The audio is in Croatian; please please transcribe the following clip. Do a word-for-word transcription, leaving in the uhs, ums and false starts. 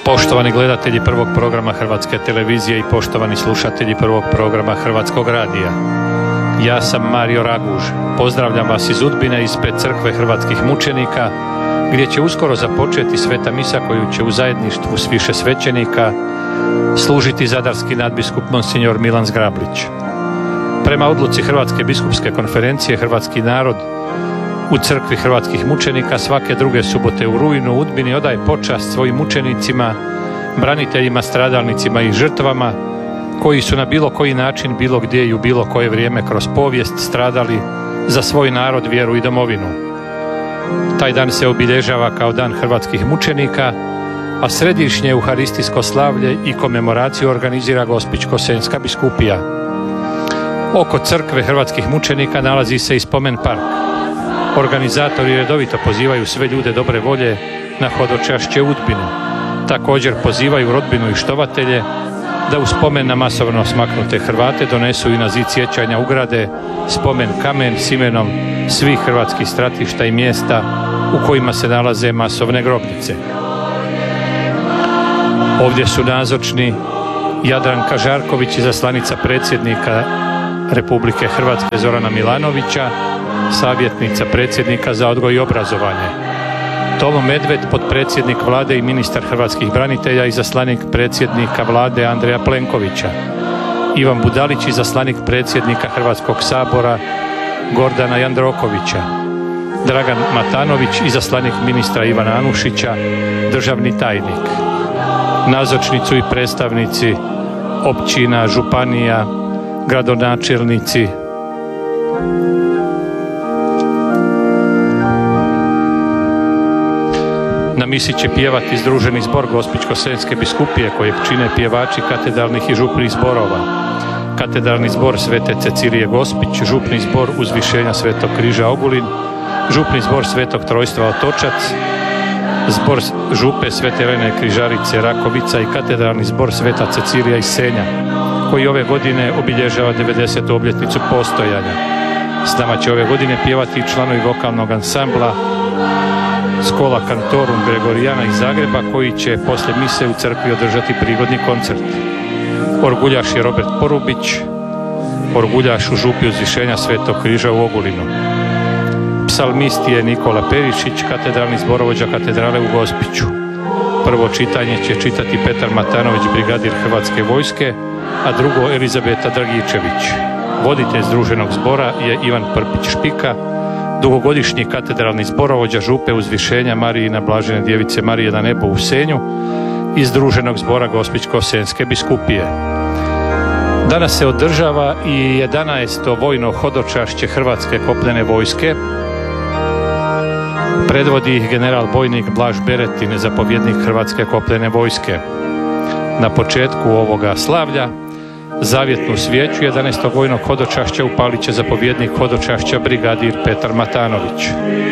Poštovani gledatelji prvog programa Hrvatske televizije i poštovani slušatelji prvog programa Hrvatskog radija. Ja sam Mario Raguž. Pozdravljam vas iz Udbine ispred crkve hrvatskih mučenika, gdje će uskoro započeti sveta misa koju će u zajedništvu s više svećenika služiti zadarski nadbiskup Monsignor Milan Zgrablić. Prema odluci Hrvatske biskupske konferencije, hrvatski narod u crkvi hrvatskih mučenika svake druge subote u rujnu u Udbini odaje počast svojim mučenicima, braniteljima, stradalnicima i žrtvama koji su na bilo koji način, bilo gdje i u bilo koje vrijeme kroz povijest stradali za svoj narod, vjeru i domovinu. Taj dan se obilježava kao dan hrvatskih mučenika, a središnje euharistijsko slavlje i komemoraciju organizira Gospić-Kosenjska biskupija. Oko crkve hrvatskih mučenika nalazi se i spomen park. Organizatori redovito pozivaju sve ljude dobre volje na hodočašće u Udbinu. Također pozivaju rodbinu i štovatelje da u spomen na masovno smaknute Hrvate donesu i na zid sjećanja ugrade spomen kamen s imenom svih hrvatskih stratišta i mjesta u kojima se nalaze masovne grobnice. Ovdje su nazočni Jadranka Žarković, izaslanica predsjednika Republike Hrvatske Zorana Milanovića, savjetnica predsjednika za odgoj i obrazovanje, Tomo Medved, potpredsjednik vlade i ministar hrvatskih branitelja, izaslanik predsjednika vlade Andreja Plenkovića, Ivan Budalić, izaslanik predsjednika Hrvatskog sabora Gordana Jandrokovića, Dragan Matanović, izaslanik ministra Ivana Anušića, državni tajnik. Nazočni su i predstavnici općina, županija, gradonačelnici. Na misi će pjevati združeni zbor Gospić-Kosenjske biskupije kojeg čine pjevači katedralnih i župnih zborova. Katedralni zbor Svete Cecilije Gospić, župni zbor Uzvišenja Svetog križa Ogulin, župni zbor Svetog trojstva Otočac, zbor župe Svete Elene Križarice Rakovica i katedralni zbor Sveta Cecilija iz Senja, koji ove godine obilježava devedesetu obljetnicu postojanja. S nama će ove godine pjevati i članovi vokalnog ansambla Skola Cantorum Gregorijana iz Zagreba, koji će poslije mise u crkvi održati prigodni koncert. Orguljaš je Robert Porubić, orguljaš u župi Uzvišenja Svetog križa u Ogulinu. Psalmist je Nikola Perišić, katedralni zborovođa katedrale u Gospiću. Prvo čitanje će čitati Petar Matanović, brigadir Hrvatske vojske, a drugo Elizabeta Dragičević. Voditelj združenog zbora je Ivan Prpić Špika, dugogodišnji katedralni zborovođa župe Uzvišenja Marijina Blažene Djevice Marije na nebu u Senju iz združenog zbora Gospić-Kosenjske biskupije. Danas se održava i jedanaesto vojno hodočašće Hrvatske kopnene vojske. Predvodi ih general bojnik Blaž Beretin, zapovjednik Hrvatske kopnene vojske. Na početku ovoga slavlja zavjetnu svijeću jedanaestog vojnog hodočašća upalit će zapovjednik hodočašća brigadir Petar Matanović.